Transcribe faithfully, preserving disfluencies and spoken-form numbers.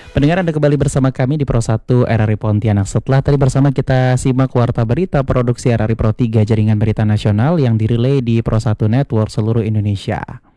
Pendengar, Anda kembali bersama kami di Pro satu R R I Pontianak. Setelah tadi bersama kita simak Warta Berita Produksi R R I Pro tiga Jaringan Berita Nasional yang dirilai di Pro satu Network seluruh Indonesia.